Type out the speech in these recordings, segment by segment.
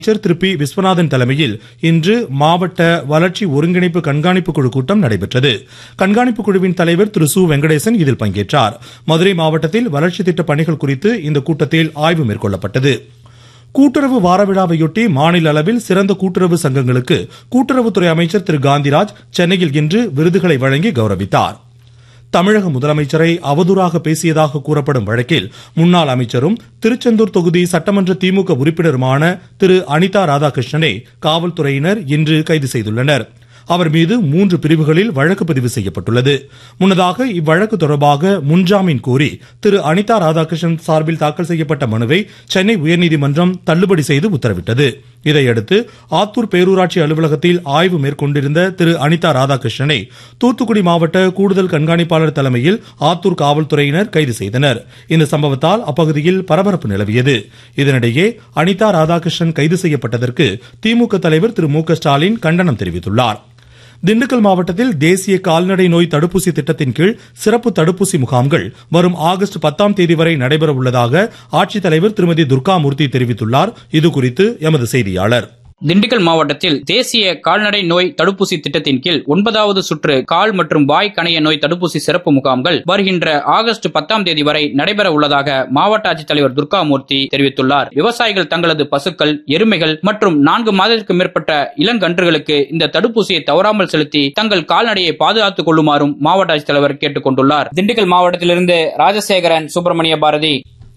அமைச்சர் திரு பி விஸ்வநாதன் தலைமையில் இன்று மாவட்ட வளர்ச்சி ஒருங்கிணைப்பு கண்காணிப்பு குழு கூட்டம் நடைபெற்றது. கண்காணிப்பு குழுவின் தலைவர் திரு சு வெங்கடேசன் இதில் பங்கேற்றார். மதுரை மாவட்டத்தில் வளர்ச்சி திட்ட பணிகள் குறித்து இந்த கூட்டத்தில் ஆய்வு மேற்கொள்ளப்பட்டது. கூட்டுறவு வார விழாவையொட்டி மாநில அளவில் சிறந்த கூட்டுறவு சங்கங்களுக்கு கூட்டுறவுத்துறை அமைச்சர் திரு காந்திராஜ் சென்னையில் இன்று விருதுகளை வழங்கி கௌரவித்தார். தமிழக முதலமைச்சரை அவதூறாக பேசியதாக கூறப்படும் வழக்கில் முன்னாள் அமைச்சரும் திருச்செந்தூர் தொகுதி சட்டமன்ற திமுக உறுப்பினருமான திரு அனிதா ராதாகிருஷ்ணனை காவல்துறையினர் இன்று கைது செய்துள்ளனர். அவர் மீது 3 பிரிவுகளில் வழக்கு பதிவு செய்யப்பட்டுள்ளது. முன்னதாக இவ்வழக்கு தொடர்பாக முன்ஜாமீன் கோரி திரு அனிதா ராதாகிருஷ்ணன் சார்பில் தாக்கல் செய்யப்பட்ட மனுவை சென்னை உயர்நீதிமன்றம் தள்ளுபடி செய்து உத்தரவிட்டது. இதையடுத்து ஆத்தூர் பேரூராட்சி அலுவலகத்தில் ஆய்வு மேற்கொண்டிருந்த திரு அனிதா ராதாகிருஷ்ணனை தூத்துக்குடி மாவட்ட கூடுதல் கண்காணிப்பாளர் தலைமையில் ஆத்தூர் காவல்துறையினர் கைது செய்தனர். இந்த சம்பவத்தால் அப்பகுதியில் பரபரப்பு நிலவியது. இதனிடையே அனிதா ராதாகிருஷ்ணன் கைது செய்யப்பட்டதற்கு திமுக தலைவர் திரு மு க ஸ்டாலின் கண்டனம் தெரிவித்துள்ளார். திண்டுக்கல் மாவட்டத்தில் தேசிய கால்நடை நோய் தடுப்பூசி திட்டத்தின் கீழ் சிறப்பு தடுப்பூசி முகாம்கள் வரும் ஆகஸ்ட் 10ஆம் தேதி வரை நடைபெற உள்ளதாக ஆட்சித்தலைவர் திருமதி துர்காமூர்த்தி தெரிவித்துள்ளார். இதுகுறித்து எமது செய்தியாளர். திண்டுக்கல் மாவட்டத்தில் தேசிய கால்நடை நோய் தடுப்பூசி திட்டத்தின் கீழ் 9வது சுற்று கால் மற்றும் வாய் கணைய நோய் தடுப்பூசி சிறப்பு முகாம்கள் வருகின்ற ஆகஸ்ட் 10ஆம் தேதி வரை நடைபெற உள்ளதாக மாவட்ட ஆட்சித்தலைவர் துர்காமூர்த்தி தெரிவித்துள்ளார். விவசாயிகள் தங்களது பசுக்கள், எருமைகள் மற்றும் 4 மாதத்திற்கு மேற்பட்ட இளங்கன்றுகளுக்கு இந்த தடுப்பூசியை தவறாமல் செலுத்தி தங்கள் கால்நடையை பாதுகாத்துக் கொள்ளுமாறும் மாவட்ட ஆட்சித்தலைவர் கேட்டுக் கொண்டுள்ளார். திண்டுக்கல் மாவட்டத்திலிருந்து ராஜசேகரன், சுப்பிரமணிய பாரதி.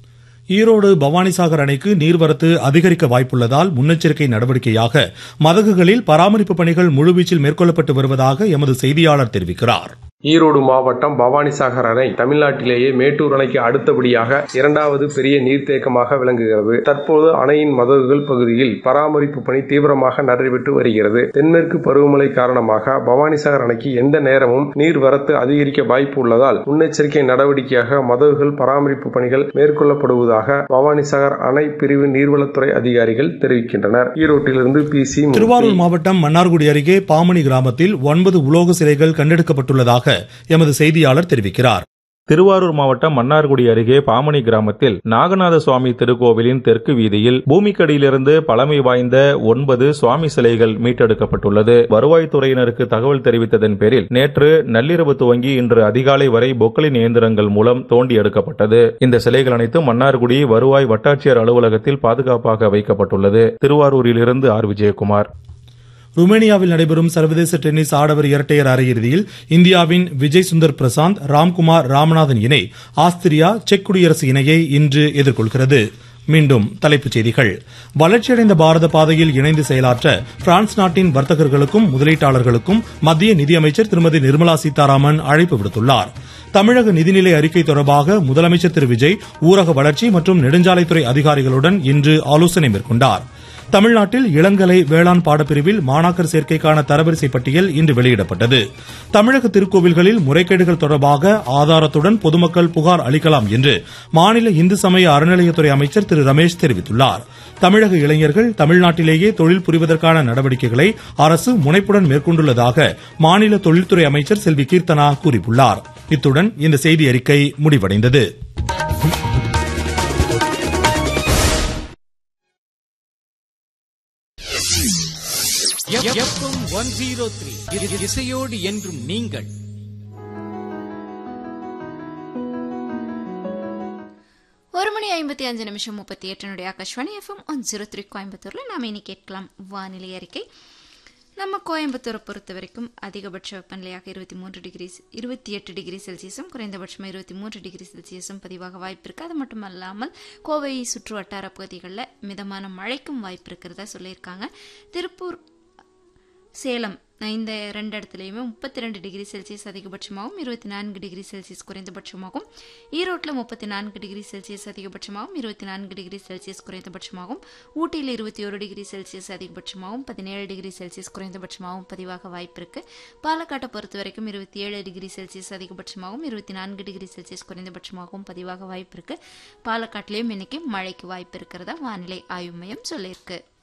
ஈரோடு பவானிசாகர் அணைக்கு நீர்வரத்து அதிகரிக்க வாய்ப்புள்ளதால் முன்னெச்சரிக்கை நடவடிக்கையாக மதகுகளில் பராமரிப்பு பணிகள் முழுவீச்சில் மேற்கொள்ளப்பட்டு வருவதாக எமது செய்தியாளர் தெரிவிக்கிறார். ஈரோடு மாவட்டம் பவானிசாகர் அணை தமிழ்நாட்டிலேயே மேட்டூர் அணைக்கு அடுத்தபடியாக 2வது பெரிய நீர்த்தேக்கமாக விளங்குகிறது. தற்போது அணையின் மதகுகள் பகுதியில் பராமரிப்பு பணி தீவிரமாக நடைபெற்று வருகிறது. தென்மேற்கு பருவமழை காரணமாக பவானிசாகர் அணைக்கு எந்த நேரமும் நீர்வரத்து அதிகரிக்க வாய்ப்பு உள்ளதால் முன்னெச்சரிக்கை நடவடிக்கையாக மதகுகள் பராமரிப்பு பணிகள் மேற்கொள்ளப்படுவதாக பவானிசாகர் அணை பிரிவு நீர்வளத்துறை அதிகாரிகள் தெரிவிக்கின்றனர். ஈரோட்டிலிருந்து PC. திருவாரூர் மாவட்டம் மன்னார்குடி அருகே பாமணி கிராமத்தில் 9 உலோக சிலைகள் கண்டெடுக்கப்பட்டுள்ளதாக எமது செய்தியாளர் தெரிவிக்கிறார். திருவாரூர் மாவட்டம் மன்னார்குடி அருகே பாமணி கிராமத்தில் நாகநாத சுவாமி திருக்கோவிலின் தெற்கு வீதியில் பூமிக்கடியிலிருந்து பழமை வாய்ந்த 9 சுவாமி சிலைகள் மீட்டெடுக்கப்பட்டுள்ளது. வருவாய்த்துறையினருக்கு தகவல் தெரிவித்ததன் பேரில் நேற்று நள்ளிரவு துவங்கி இன்று அதிகாலை வரை பொக்களின் இயந்திரங்கள் மூலம் தோண்டி எடுக்கப்பட்டது. இந்த சிலைகள் அனைத்தும் மன்னார்குடி வருவாய் வட்டாட்சியர் அலுவலகத்தில் பாதுகாப்பாக வைக்கப்பட்டுள்ளது. திருவாரூரிலிருந்து ஆர். விஜயகுமார். ருமேனியாவில் நடைபெறும் சர்வதேச டென்னிஸ் ஆடவர் இரட்டையர் அரையிறுதியில் இந்தியாவின் விஜய் சுந்தர் பிரசாந்த், ராம்குமார் ராமநாதன் இணை ஆஸ்திரியா, செக் குடியரசு இணையை இன்று எதிர்கொள்கிறது. மீண்டும் தலைப்புச் செய்திகள். வளர்ச்சியடைந்த பாரத பாதையில் இணைந்து செயலாற்ற பிரான்ஸ் நாட்டின் வர்த்தகர்களுக்கும் முதலீட்டாளர்களுக்கும் மத்திய நிதியமைச்சர் திருமதி நிர்மலா சீதாராமன் அழைப்பு விடுத்துள்ளார். தமிழக நிதிநிலை அறிக்கை தொடர்பாக முதலமைச்சர் திரு விஜய் ஊரக வளர்ச்சி மற்றும் நெடுஞ்சாலைத்துறை அதிகாரிகளுடன் இன்று ஆலோசனை மேற்கொண்டார். தமிழ்நாட்டில் இளங்கலை வேளாண் பாடப்பிரிவில் மாணாக்கர் சேர்க்கைக்கான தரவரிசை பட்டியல் இன்று வெளியிடப்பட்டது. தமிழக திருக்கோவில்களில் முறைகேடுகள் தொடர்பாக ஆதாரத்துடன் பொதுமக்கள் புகார் அளிக்கலாம் என்று மாநில இந்து சமய அறநிலையத்துறை அமைச்சர் திரு ரமேஷ் தெரிவித்துள்ளார். தமிழக இளைஞர்கள் தமிழ்நாட்டிலேயே தொழில் புரிவதற்கான நடவடிக்கைகளை அரசு முனைப்புடன் மேற்கொண்டுள்ளதாக மாநில தொழில்துறை அமைச்சர் செல்வி கீர்த்தனா கூறியுள்ளார். இத்துடன் இந்த செய்தி அறிக்கை முடிவடைந்தது. எஃப்எம் 103 இசையோடு என்றும் நீங்கள். ஒரு மணி 55:38 ஆகாஷ்வாணி எஃப்எம் 103 கோயம்புத்தூர்ல நாம இனி கேட்கலாம் வானிலை அறிக்கை. நம்ம கோயம்புத்தூரை பொறுத்த வரைக்கும் அதிகபட்ச வெப்பநிலையாக 28 டிகிரி செல்சியஸும் குறைந்தபட்சமாக 23 டிகிரி செல்சியஸும் பதிவாக வாய்ப்பு இருக்குது. அது மட்டும் அல்லாமல் கோவை சுற்று வட்டார பகுதிகளில் மிதமான மழைக்கும் வாய்ப்பு இருக்கிறதா சொல்லியிருக்காங்க. திருப்பூர், சேலம் இந்த 2 இடத்துலையுமே 32 டிகிரி செல்சியஸ் அதிகபட்சமாகவும் 24 டிகிரி செல்சியஸ் குறைந்தபட்சமாகவும், ஈரோட்டில் 34 டிகிரி செல்சியஸ் அதிகபட்சமாகவும் 24 டிகிரி செல்சியஸ் குறைந்தபட்சமாகவும், ஊட்டியில் 21 டிகிரி செல்சியஸ் அதிகபட்சமாகவும் 17 டிகிரி செல்சியஸ் குறைந்தபட்சமாகவும் பதிவாக வாய்ப்பு இருக்கு. பாலக்காட்டை பொறுத்த வரைக்கும் 27 டிகிரி செல்சியஸ் அதிகபட்சமாகவும் 24 டிகிரி செல்சியஸ் குறைந்தபட்சமாகவும் பதிவாக வாய்ப்பு இருக்கு. பாலக்காட்டிலையும் இன்னைக்கு மழைக்கு வாய்ப்பு இருக்கிறதா வானிலை ஆய்வு மையம் சொல்லியிருக்கு.